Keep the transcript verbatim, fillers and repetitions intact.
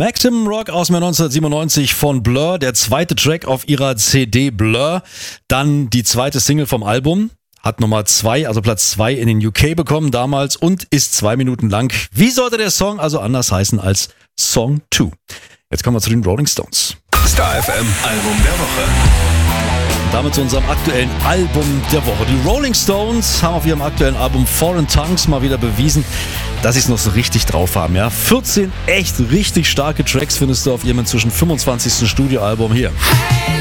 Maximum Rock aus dem Jahr neunzehnhundertsiebenundneunzig von Blur, der zweite Track auf ihrer C D Blur, dann die zweite Single vom Album, hat Nummer zwei, also Platz zwei in den U K bekommen damals und ist zwei Minuten lang. Wie sollte der Song also anders heißen als Song zwei? Jetzt kommen wir zu den Rolling Stones. Star F M Album der Woche. Und damit zu unserem aktuellen Album der Woche. Die Rolling Stones haben auf ihrem aktuellen Album Foreign Tongues mal wieder bewiesen, dass sie es noch so richtig drauf haben. Ja? vierzehn echt richtig starke Tracks findest du auf ihrem inzwischen fünfundzwanzigsten Studioalbum hier. Hey,